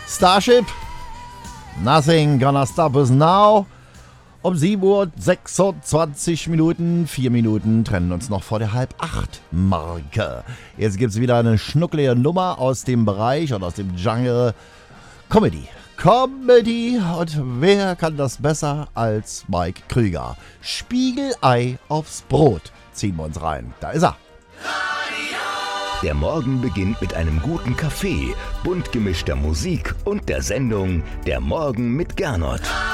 Starship, Nothing Gonna Stop Us Now. Um 7:26 Minuten, 4 Minuten trennen uns noch vor der 7:30-Marke. Jetzt gibt es wieder eine schnucklige Nummer aus dem Bereich oder aus dem Genre Comedy. Und wer kann das besser als Mike Krüger? Spiegelei aufs Brot ziehen wir uns rein. Da ist er. Der Morgen beginnt mit einem guten Kaffee, bunt gemischter Musik und der Sendung Der Morgen mit Gernot.